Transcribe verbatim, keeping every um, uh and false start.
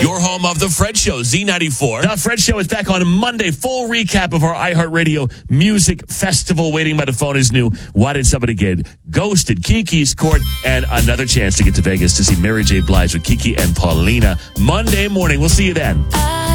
Your home of The Fred Show, Z ninety-four. The Fred Show is back on Monday. Full recap of our iHeartRadio Music Festival. Waiting by the phone is new. Why Did Somebody Get Ghosted? Kiki's Court, and another chance to get to Vegas to see Mary J. Blige with Kiki and Paulina Monday morning. We'll see you then.